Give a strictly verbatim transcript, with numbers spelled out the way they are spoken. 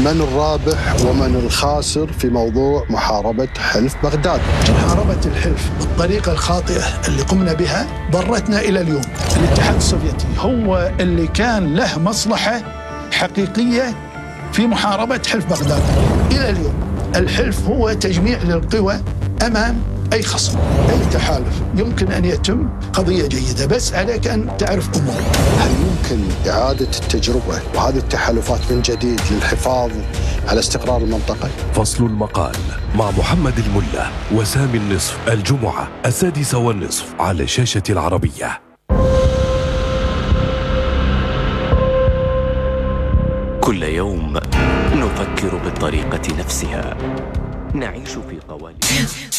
من الرابح ومن الخاسر في موضوع محاربة حلف بغداد؟ محاربة الحلف بالطريقة الخاطئة اللي قمنا بها ضرتنا إلى اليوم. الاتحاد السوفيتي هو اللي كان له مصلحة حقيقية في محاربة حلف بغداد. إلى اليوم الحلف هو تجميع للقوى أمام أي خصم. أي تحالف يمكن أن يتم قضية جيدة، بس عليك أن تعرف أمور. هل يمكن إعادة التجربة وهذه التحالفات من جديد للحفاظ على استقرار المنطقة؟ فصل المقال مع محمد الملا وسامي النصف، الجمعة السادسة والنصف على شاشة العربية. كل يوم نفكر بالطريقة نفسها، نعيش في قوالب